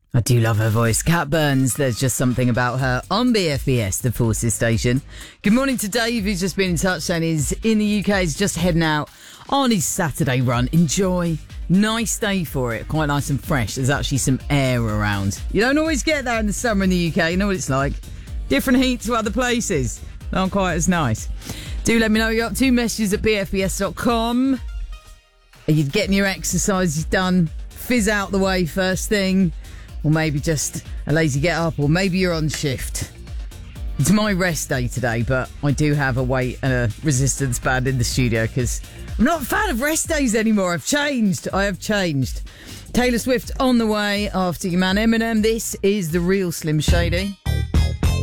I do love her voice. Cat Burns, there's just something about her on BFBS, the Forces station. Good morning to Dave, who's just been in touch saying he's in the UK. He's just heading out on his Saturday run. Enjoy. Nice day for it. Quite nice and fresh. There's actually some air around. You don't always get that in the summer in the UK. You know what it's like. Different heat to other places. Not quite as nice. Do let me know what you're up to. Messages at bfbs.com. Are you getting your exercises done? Fizz out the way first thing. Or maybe just a lazy get up, or maybe you're on shift. It's my rest day today, but I do have a weight and a resistance band in the studio because I'm not a fan of rest days anymore. I have changed. Taylor Swift on the way after your man Eminem. This is The Real Slim Shady.